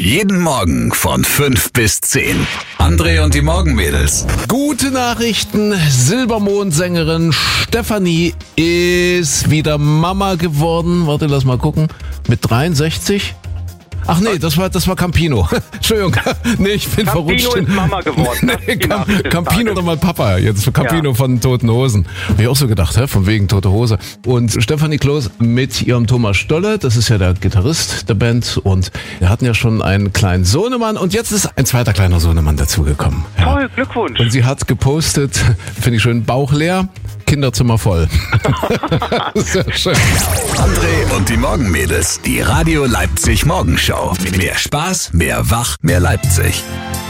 Jeden Morgen von 5 bis 10. André und die Morgenmädels. Gute Nachrichten. Silbermondsängerin Stefanie ist wieder Mama geworden. Warte, lass mal gucken. Mit 63? Ach nee, das war Campino. Entschuldigung. Nee, ich bin verrutscht. Campino ist Mama geworden. Nee, Campino oder mal Papa. Jetzt Campino von Toten Hosen. Hab ich auch so gedacht, von wegen Tote Hose. Und Stefanie Kloß mit ihrem Thomas Stolle, das ist ja der Gitarrist der Band. Und wir hatten ja schon einen kleinen Sohnemann. Und jetzt ist ein zweiter kleiner Sohnemann dazugekommen. Ja. Toll, Glückwunsch. Und sie hat gepostet, finde ich schön, Bauch leer, Kinderzimmer voll. Sehr schön. André und die Morgenmädels. Die Radio Leipzig Morgenshow. Mehr Spaß, mehr Wach, mehr Leipzig.